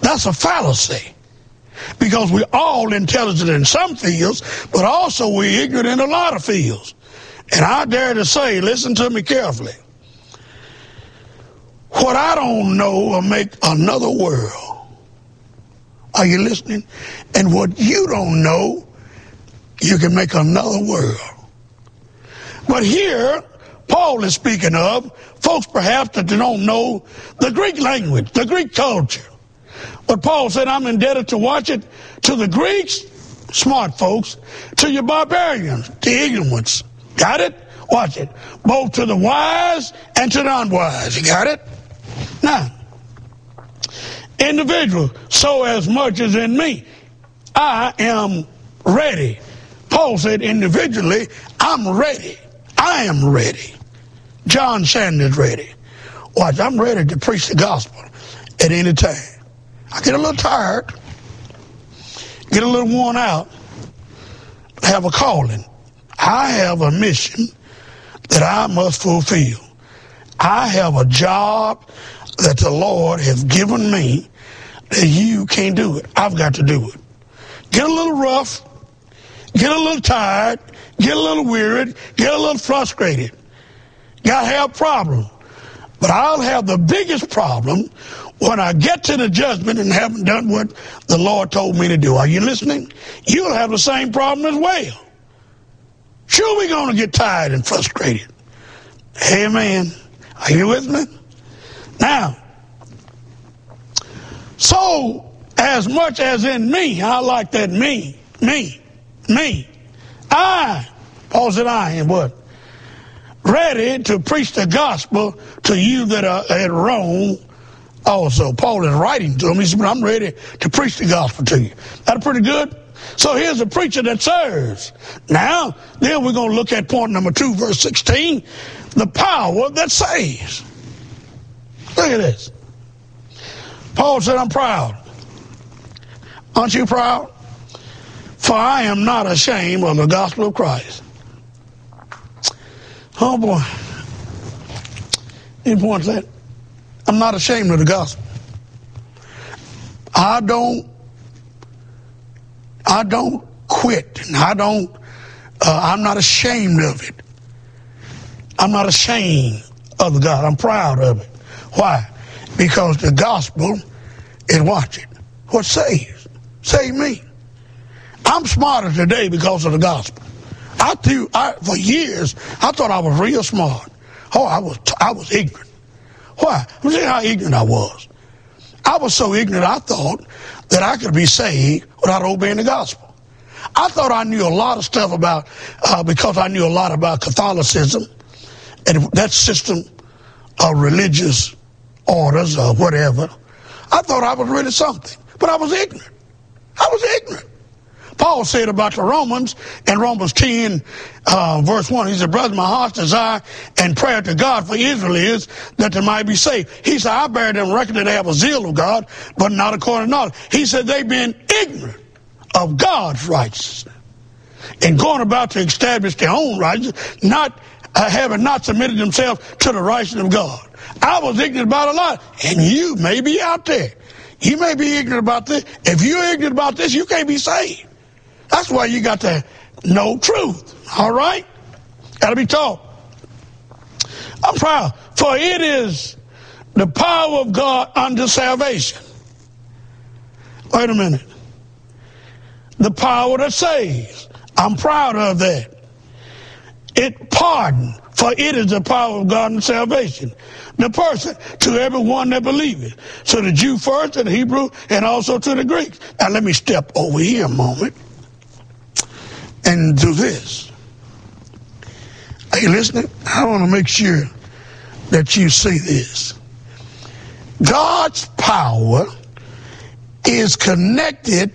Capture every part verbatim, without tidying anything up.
That's a fallacy. Because we're all intelligent in some fields, but also we're ignorant in a lot of fields. And I dare to say, listen to me carefully, what I don't know will make another world. Are you listening? And what you don't know, you can make another world. But here, Paul is speaking of folks perhaps that don't know the Greek language, the Greek culture. But Paul said, I'm indebted to watch it to the Greeks, smart folks, to your barbarians, the ignorant ones. Got it? Watch it. Both to the wise and to the unwise. You got it? Now, individual, so as much as in me, I am ready. Paul said individually, I'm ready. I am ready. John Sanders ready. Watch, I'm ready to preach the gospel at any time. I get a little tired, get a little worn out, have a calling. I have a mission that I must fulfill. I have a job that the Lord has given me that you can't do it. I've got to do it. Get a little rough, get a little tired, get a little wearied, get a little frustrated. Got to have problems. But I'll have the biggest problem when I get to the judgment and haven't done what the Lord told me to do. Are you listening? You'll have the same problem as well. Sure, we're going to get tired and frustrated. Amen. Are you with me? Now, so as much as in me, I like that me, me, me. I, Paul said I am what? Ready to preach the gospel to you that are at Rome also. Paul is writing to them. He said, I'm ready to preach the gospel to you. That's pretty good. So here's a preacher that serves. Now, then we're going to look at point number two, verse sixteen, the power that saves. Look at this. Paul said, I'm proud. Aren't you proud? For I am not ashamed of the gospel of Christ. Oh boy. Any points that? I'm not ashamed of the gospel. I don't I don't quit, and I don't, uh, I'm not ashamed of it. I'm not ashamed of the God. I'm proud of it. Why? Because the gospel is, watch it, what saves. Save me. I'm smarter today because of the gospel. I threw, I, for years, I thought I was real smart. Oh, I was, I was ignorant. Why? Let me see how ignorant I was. I was so ignorant, I thought that I could be saved without obeying the gospel. I thought I knew a lot of stuff about, uh, because I knew a lot about Catholicism and that system of religious orders or whatever. I thought I was really something, but I was ignorant. I was ignorant. Paul said about the Romans in Romans ten, uh, verse one, he said, brother, my heart's desire and prayer to God for Israel is that they might be saved. He said, I bear them record that they have a zeal of God, but not according to knowledge. He said, they've been ignorant of God's righteousness and going about to establish their own righteousness, not uh, having not submitted themselves to the righteousness of God. I was ignorant about a lot, and you may be out there. You may be ignorant about this. If you're ignorant about this, you can't be saved. That's why you got to know truth. All right? Got to be taught. I'm proud. For it is the power of God unto salvation. Wait a minute. The power that saves. I'm proud of that. It pardon. For it is the power of God unto salvation. The person, to everyone that believeth. So the Jew first and the Hebrew and also to the Greeks. Now let me step over here a moment and do this. Are you listening? I want to make sure that you see this. God's power is connected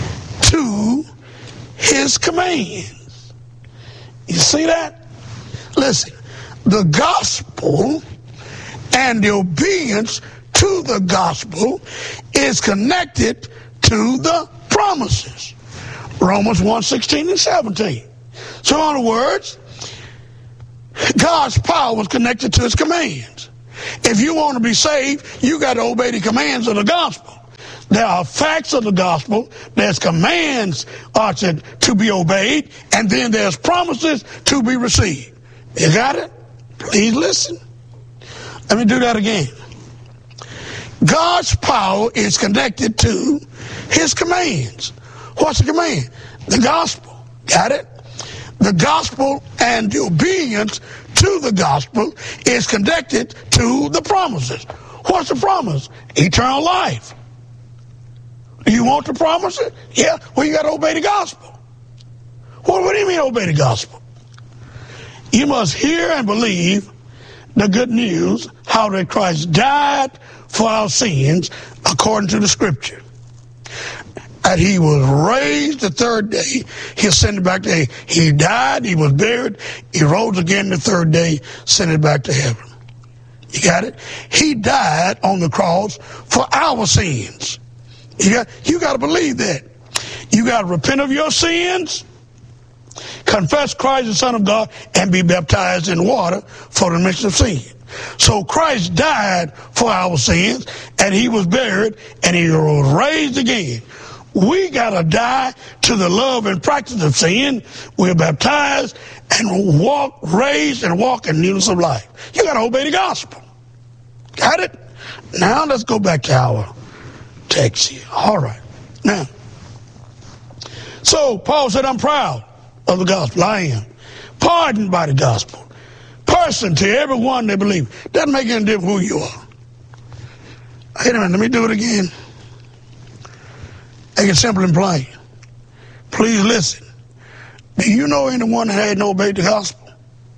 to his commands. You see that? Listen, the gospel and the obedience to the gospel is connected to the promises. Romans one, sixteen and seventeen. So in other words, God's power was connected to his commands. If you want to be saved, you got to obey the commands of the gospel. There are facts of the gospel. There's commands are to, to be obeyed, and then there's promises to be received. You got it? Please listen. Let me do that again. God's power is connected to his commands. What's the command? The gospel. Got it? The gospel and the obedience to the gospel is connected to the promises. What's the promise? Eternal life. Do you want the promises? Yeah. Well, you got to obey the gospel. Well, what do you mean obey the gospel? You must hear and believe the good news, how that Christ died for our sins according to the scripture. That he was raised the third day. He ascended back to heaven. He died, he was buried, he rose again the third day, ascended back to heaven. You got it? He died on the cross for our sins. You got, you got to believe that. You got to repent of your sins, confess Christ the Son of God, and be baptized in water for the remission of sin. So Christ died for our sins, and he was buried, and he was raised again. We got to die to the love and practice of sin. We're baptized and walk, raised and walk in newness of life. You got to obey the gospel. Got it? Now let's go back to our text here. All right. Now, so Paul said, I'm proud of the gospel. I am. Pardoned by the gospel. Person to everyone that believes. Doesn't make any difference who you are. Wait a minute, let me do it again. Make it simple and plain. Please listen. Do you know anyone that hadn't obeyed the gospel?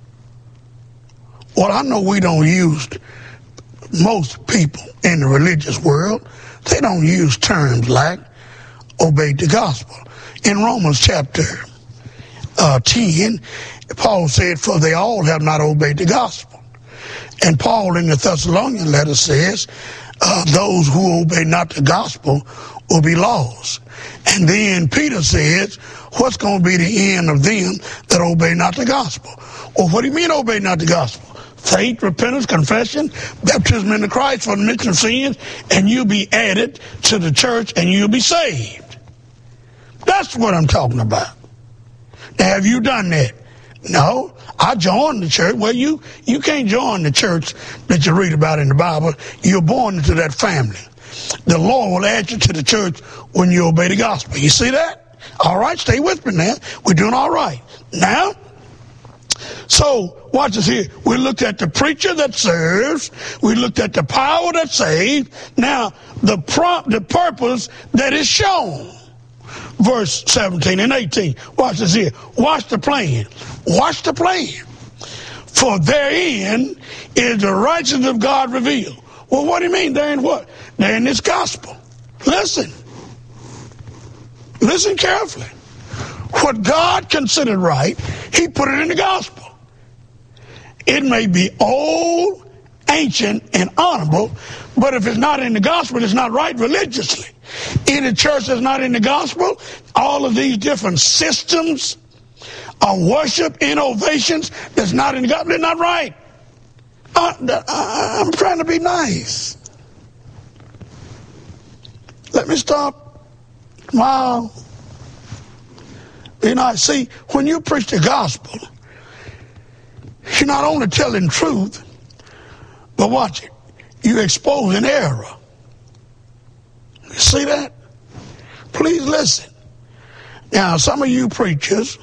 Well, I know we don't use, most people in the religious world, they don't use terms like obeyed the gospel. In Romans chapter uh, ten, Paul said, for they all have not obeyed the gospel. And Paul in the Thessalonian letter says, uh, those who obey not the gospel will be lost. And then Peter says, what's going to be the end of them that obey not the gospel? Well, what do you mean obey not the gospel? Faith, repentance, confession, baptism into Christ for the remission of sins, and you'll be added to the church and you'll be saved. That's what I'm talking about. Now, have you done that? No, I joined the church. Well, you, you can't join the church that you read about in the Bible. You're born into that family. The Lord will add you to the church when you obey the gospel. You see that? All right, stay with me now. We're doing all right. Now, so watch this here. We looked at the preacher that serves. We looked at the power that saves. Now, the prompt, the purpose that is shown. Verse seventeen and eighteen. Watch this here. Watch the plan. Watch the plan. For therein is the righteousness of God revealed. Well, what do you mean? They're in what? They're in this gospel. Listen. Listen carefully. What God considered right, he put it in the gospel. It may be old, ancient, and honorable, but if it's not in the gospel, it's not right religiously. In a church that's not in the gospel, all of these different systems of worship, innovations that's not in the gospel, they're not right. Uh, I'm trying to be nice. Let me stop. Wow. You know, see, when you preach the gospel, you're not only telling truth, but watch it, you're exposing error. You see that? Please listen. Now, some of you preachers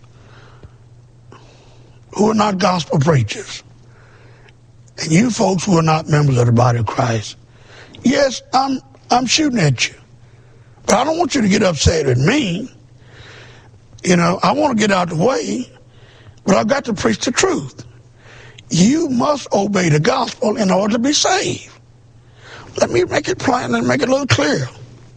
who are not gospel preachers, and you folks who are not members of the body of Christ, yes, I'm I'm shooting at you. But I don't want you to get upset at me. You know, I want to get out of the way, but I've got to preach the truth. You must obey the gospel in order to be saved. Let me make it plain and make it a little clearer.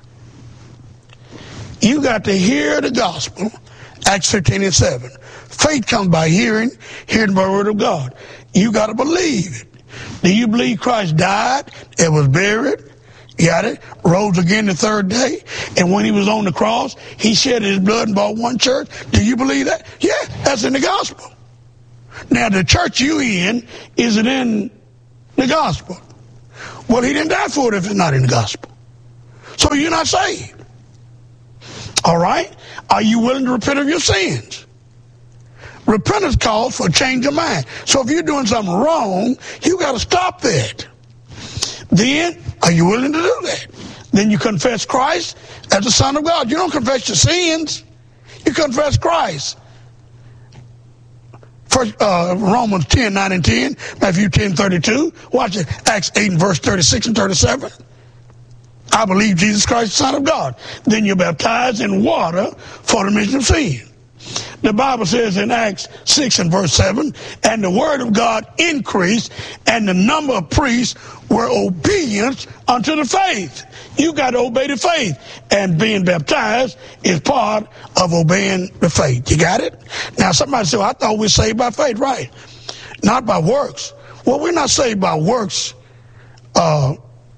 You got to hear the gospel, Acts fifteen and seven. Faith comes by hearing, hearing by the word of God. You got to believe it. Do you believe Christ died and was buried? Got it? Rose again the third day. And when he was on the cross, he shed his blood and bought one church. Do you believe that? Yeah, that's in the gospel. Now, the church you in, is it in the gospel? Well, he didn't die for it if it's not in the gospel. So you're not saved. All right? Are you willing to repent of your sins? Repentance calls for a change of mind. So if you're doing something wrong, you got to stop that. Then, are you willing to do that? Then you confess Christ as the Son of God. You don't confess your sins. You confess Christ. First, uh, Romans ten, nine and ten, Matthew ten, thirty-two. Watch it. Acts eight and verse thirty-six and thirty-seven. I believe Jesus Christ, the Son of God. Then you're baptized in water for the remission of sin. The Bible says in Acts six and verse seven, and the word of God increased, and the number of priests were obedient unto the faith. You got to obey the faith. And being baptized is part of obeying the faith. You got it? Now somebody said, well, I thought we were saved by faith. Right. Not by works. Well, we're not saved by works, uh,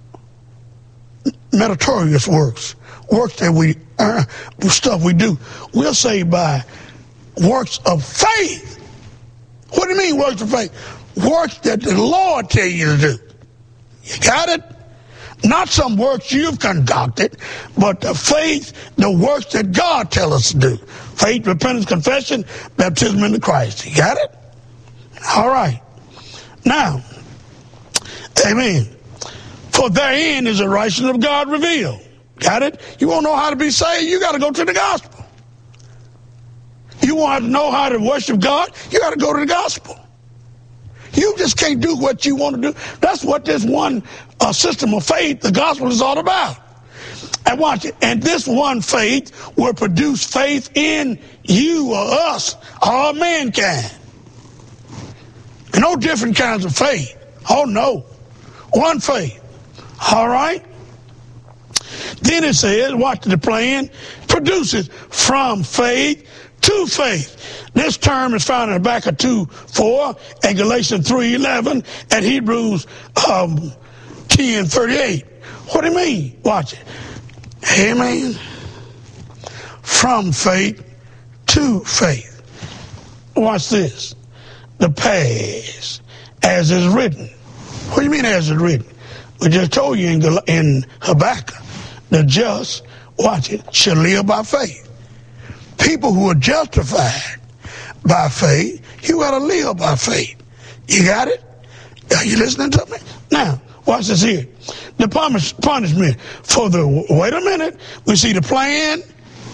meritorious works. Works that we earn, stuff we do. We're saved by works of faith. What do you mean works of faith? Works that the Lord tell you to do. You got it? Not some works you've conducted, but the faith, the works that God tells us to do. Faith, repentance, confession, baptism into Christ. You got it? All right. Now, amen. For therein is the righteousness of God revealed. Got it? You want to know how to be saved? You got to go to the gospel. You want to know how to worship God? You got to go to the gospel. You just can't do what you want to do. That's what this one uh, system of faith, the gospel, is all about. And watch it. And this one faith will produce faith in you or us, all mankind. And no different kinds of faith. Oh, no. One faith. All right? Then it says, watch the plan, produces from faith to faith. This term is found in the back of two four and Galatians three eleven and Hebrews um, ten thirty-eight. What do you mean? Watch it. Amen. From faith to faith. Watch this. The past, as is written. What do you mean as is written? We just told you in, in Habakkuk, the just, watch it, shall live by faith. People who are justified by faith, you got to live by faith. You got it? Are you listening to me? Now, watch this here. The punishment for the, wait a minute, we see the plan,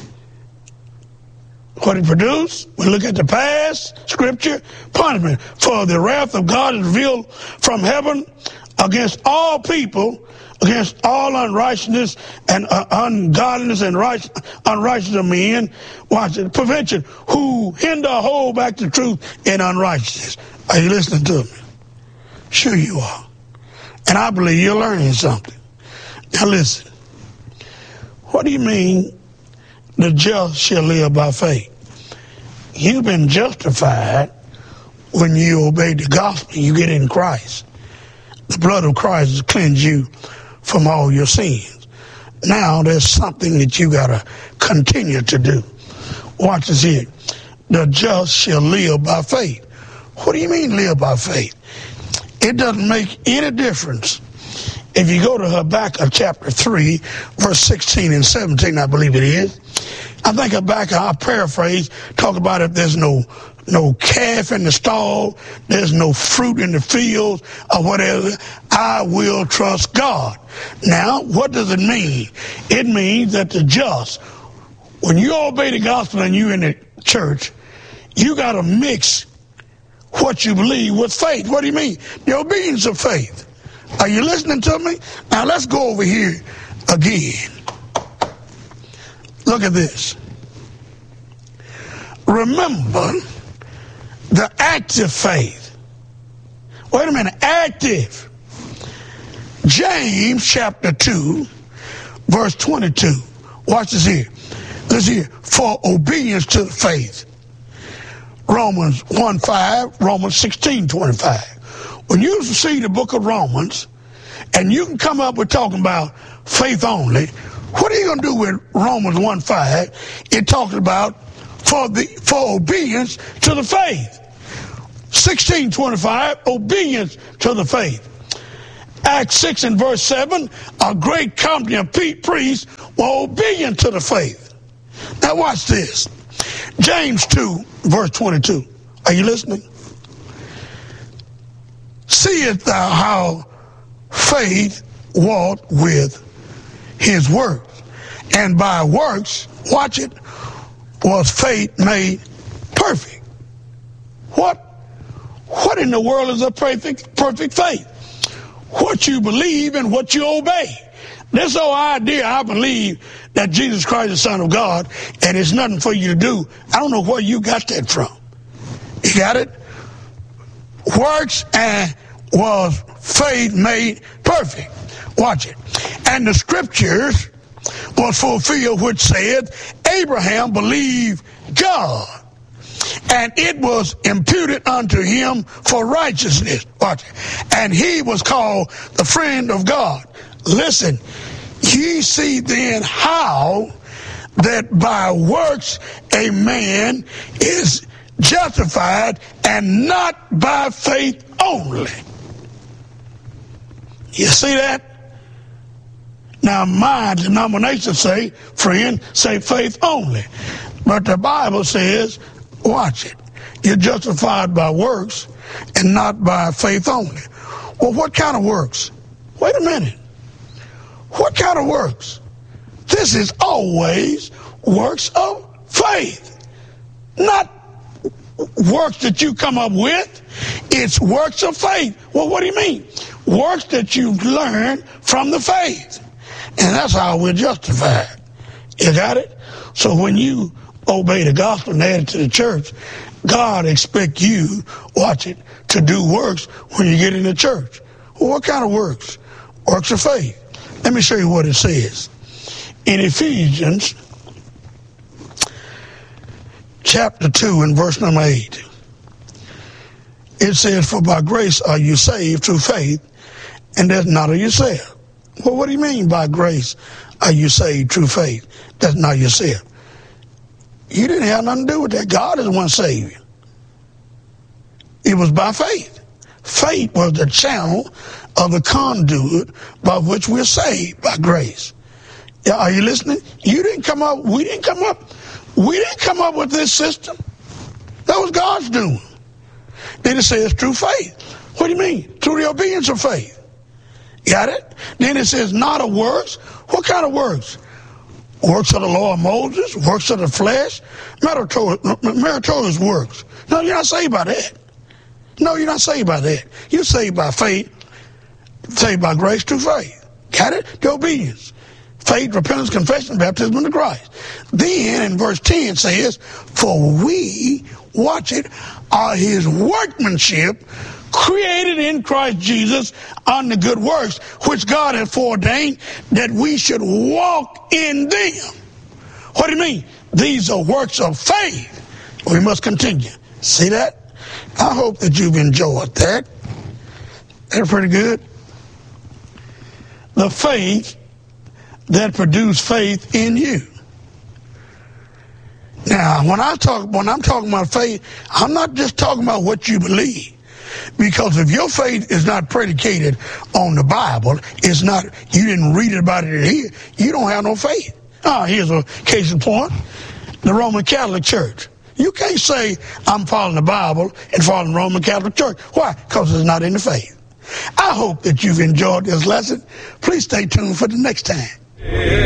what it produced. We look at the past, scripture, punishment. For the wrath of God is revealed from heaven against all people, against all unrighteousness and uh, ungodliness and right, unrighteousness of men. Watch it. Prevention. Who hinder or hold back the truth in unrighteousness. Are you listening to me? Sure you are. And I believe you're learning something. Now listen. What do you mean the just shall live by faith? You've been justified when you obey the gospel. You get in Christ. The blood of Christ has cleansed you from all your sins. Now there's something that you got to continue to do. Watch this here. The just shall live by faith. What do you mean live by faith? It doesn't make any difference. If you go to Habakkuk chapter three, verse sixteen and seventeen, I believe it is. I think Habakkuk, I'll paraphrase, talk about if there's no no calf in the stall, there's no fruit in the fields, or whatever, I will trust God. Now, what does it mean? It means that the just, when you obey the gospel and you're in the church, you got to mix what you believe with faith. What do you mean? The obedience of faith. Are you listening to me? Now, let's go over here again. Look at this. Remember the active faith. Wait a minute, active. James chapter two, verse twenty-two. Watch this here. Listen here. For obedience to the faith. Romans one five, Romans sixteen twenty-five. When you see the book of Romans, and you can come up with talking about faith only, what are you going to do with Romans one five? It talks about for the for obedience to the faith. sixteen twenty-five, obedience to the faith. Acts six and verse seven, a great company of priests were obedient to the faith. Now watch this. James two, verse twenty-two. Are you listening? Seest thou how faith walked with his works, and by works, watch it, was faith made perfect. What? What in the world is a perfect, perfect faith? What you believe and what you obey. This whole idea, I believe that Jesus Christ is the Son of God, and it's nothing for you to do. I don't know where you got that from. You got it? Works and was faith made perfect. Watch it. And the scriptures was fulfilled, which said, Abraham believed God, and it was imputed unto him for righteousness. Watch it. And he was called the friend of God. Listen, ye see then how that by works a man is justified, and not by faith only. You see that? Now my denomination say, friend, say faith only. But the Bible says, watch it, you're justified by works and not by faith only. Well, what kind of works? Wait a minute. What kind of works? This is always works of faith. Not works that you come up with. It's works of faith. Well, what do you mean? Works that you've learned from the faith. And that's how we're justified. You got it? So when you obey the gospel and add it to the church, God expects you, watch it, to do works when you get in the church. Well, what kind of works? Works of faith. Let me show you what it says. In Ephesians chapter two and verse number eight, it says, for by grace are you saved through faith, and that's not of yourself. Well, what do you mean by grace are you saved through faith? That's not yourself. You didn't have nothing to do with that. God is the one saved you. It was by faith. Faith was the channel of the conduit by which we're saved by grace. Are you listening? You didn't come up, we didn't come up, we didn't come up with this system. That was God's doing. Then it says through faith. What do you mean? Through the obedience of faith. Got it? Then it says not of works. What kind of works? Works of the law of Moses, works of the flesh, meritorious works. No, you're not saved by that. No, you're not saved by that. You're saved by faith, saved by grace through faith. Got it? The obedience. Faith, repentance, confession, baptism into Christ. Then in verse ten says, for we, watch it, are his workmanship, created in Christ Jesus unto good works, which God hath foreordained that we should walk in them. What do you mean? These are works of faith. We must continue. See that? I hope that you've enjoyed that. That's pretty good. The faith that produced faith in you. Now, when I talk, when I'm talking about faith, I'm not just talking about what you believe. Because if your faith is not predicated on the Bible, it's not, you didn't read about it here, you don't have no faith. Ah, here's a case in point. The Roman Catholic Church. You can't say, I'm following the Bible and following the Roman Catholic Church. Why? Because it's not in the faith. I hope that you've enjoyed this lesson. Please stay tuned for the next time.